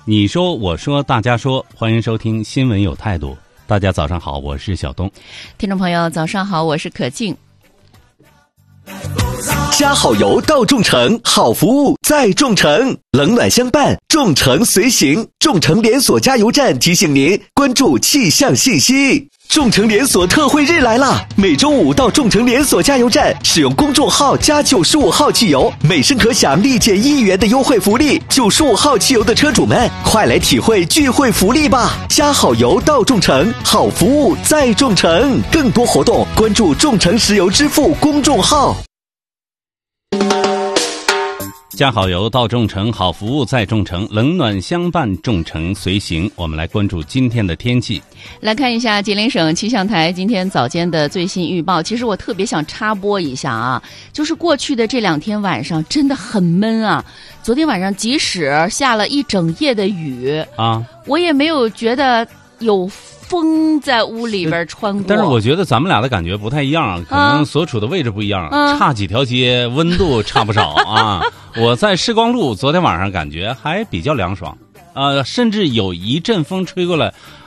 你说我说大家说，欢迎收听新闻有态度。大家早上好，我是小东。 听众朋友早上好，我是可静。 加好油到众诚，好服务在众诚，冷暖相伴，众诚随行。众诚连锁加油站提醒您关注气象信息。众诚连锁特惠日来啦！每周五到众诚连锁加油站使用公众号加95号汽油，每升可享立减1元的优惠福利。95号汽油的车主们，快来体会聚会福利吧！加好油到众诚，好服务在众诚。更多活动关注众诚石油支付公众号。 加好油到众诚，好服务在众诚，冷暖相伴，众诚随行。我们来关注今天的天气。 来看一下吉林省气象台今天早间的最新预报。其实我特别想插播一下啊，就是过去的这2天晚上真的很闷啊。昨天晚上即使下了一整夜的雨啊，我也没有觉得有风在屋里边穿过。 但是我觉得咱们俩的感觉不太一样，可能所处的位置不一样，差几条街，温度差不少啊。我在世光路昨天晚上感觉还比较凉爽，甚至有一阵风吹过来，